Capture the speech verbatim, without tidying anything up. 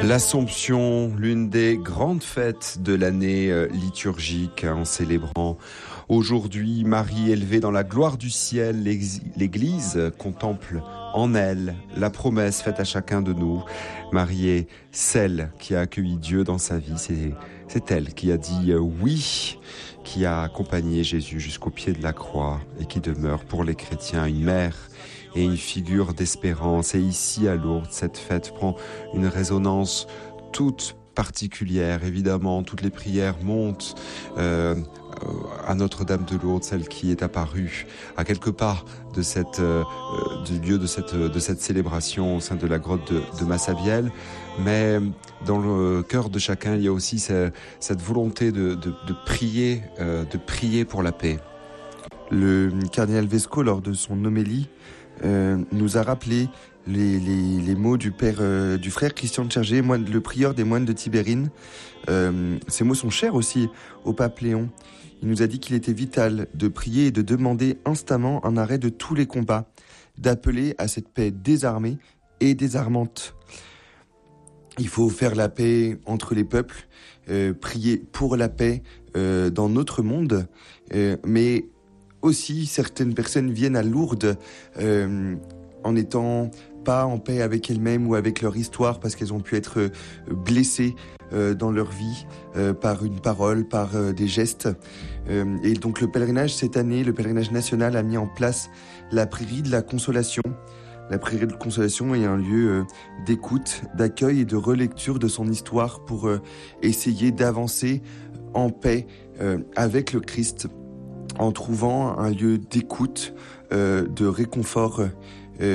L'Assomption, l'une des grandes fêtes de l'année liturgique, hein, en célébrant aujourd'hui Marie élevée dans la gloire du ciel. L'Église contemple en elle la promesse faite à chacun de nous. Marie est celle qui a accueilli Dieu dans sa vie. C'est, c'est elle qui a dit oui, qui a accompagné Jésus jusqu'au pied de la croix et qui demeure pour les chrétiens une mère et une figure d'espérance. Et ici à Lourdes, cette fête prend une résonance toute particulière. Évidemment, toutes les prières montent euh, à Notre-Dame de Lourdes, celle qui est apparue à quelques pas de cette, euh, du lieu de cette, de cette célébration au sein de la grotte de, de Massabielle. Mais dans le cœur de chacun, il y a aussi cette, cette volonté de, de, de prier, euh, de prier pour la paix. Le cardinal Vesco, lors de son homélie, Euh, nous a rappelé les, les, les mots du père, euh, du frère Christian de Chergé, moine, le prieur des moines de Tibérine. Euh, ces mots sont chers aussi au pape Léon. Il nous a dit qu'il était vital de prier et de demander instamment un arrêt de tous les combats, d'appeler à cette paix désarmée et désarmante. Il faut faire la paix entre les peuples, euh, prier pour la paix euh, dans notre monde, euh, mais aussi, certaines personnes viennent à Lourdes euh, en étant pas en paix avec elles-mêmes ou avec leur histoire parce qu'elles ont pu être euh, blessées euh, dans leur vie euh, par une parole, par euh, des gestes. Euh, et donc le pèlerinage cette année, le pèlerinage national a mis en place la prairie de la consolation. La prairie de consolation est un lieu euh, d'écoute, d'accueil et de relecture de son histoire pour euh, essayer d'avancer en paix euh, avec le Christ, en trouvant un lieu d'écoute, euh, de réconfort